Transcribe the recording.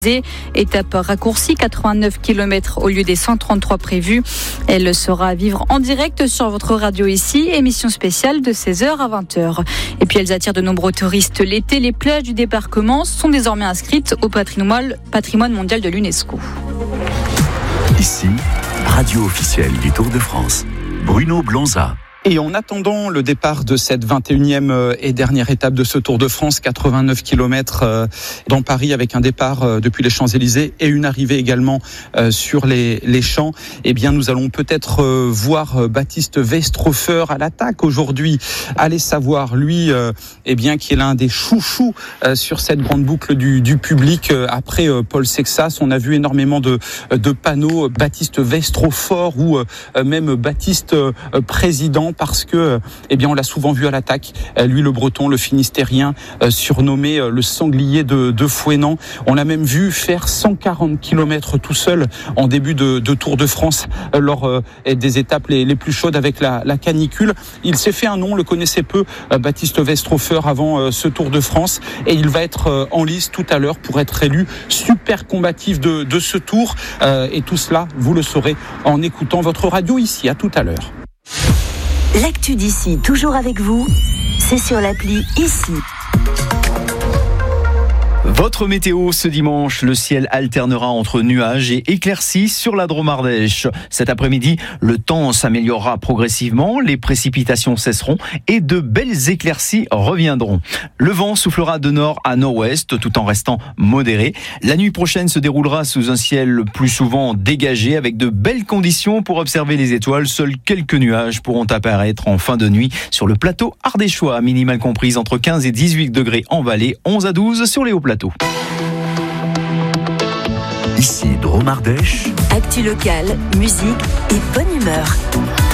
Étape raccourcie, 89 km au lieu des 133 prévus. Elle sera à vivre en direct sur votre radio ici. Émission spéciale de 16h à 20h. Et puis elles attirent de nombreux touristes l'été. Les plages du débarquement sont désormais inscrites au patrimoine mondial de l'UNESCO. Ici, radio officielle du Tour de France. Bruno Blanza. Et en attendant le départ de cette 21e et dernière étape de ce Tour de France, 89 km dans Paris avec un départ depuis les Champs-Élysées et une arrivée également sur les champs, eh bien nous allons peut-être voir Baptiste Westrhofer à l'attaque aujourd'hui. Allez savoir, lui, eh bien qui est l'un des chouchous sur cette grande boucle du public après Paul Sexas. On a vu énormément de panneaux Baptiste Westrhofer ou même Baptiste président, parce que, eh bien, on l'a souvent vu à l'attaque. Lui, le Breton, le Finistérien, surnommé le sanglier de Fouesnant. On l'a même vu faire 140 km tout seul en début de Tour de France lors des étapes les plus chaudes avec la canicule. Il s'est fait un nom, on le connaissait peu, Baptiste Westrhofer, avant ce Tour de France, et il va être en lice tout à l'heure pour être élu super combatif de ce Tour. Et tout cela, vous le saurez en écoutant votre radio ici. À tout à l'heure. L'actu d'ici, toujours avec vous, c'est sur l'appli Ici. Votre météo ce dimanche, le ciel alternera entre nuages et éclaircies sur la Drôme Ardèche. Cet après-midi, le temps s'améliorera progressivement, les précipitations cesseront et de belles éclaircies reviendront. Le vent soufflera de nord à nord-ouest tout en restant modéré. La nuit prochaine se déroulera sous un ciel plus souvent dégagé avec de belles conditions pour observer les étoiles. Seuls quelques nuages pourront apparaître en fin de nuit sur le plateau ardéchois, minimale comprise entre 15 et 18 degrés en vallée, 11 à 12 sur les hauts plateaux. Ici, Drôme Ardèche. Actu locale, musique et bonne humeur.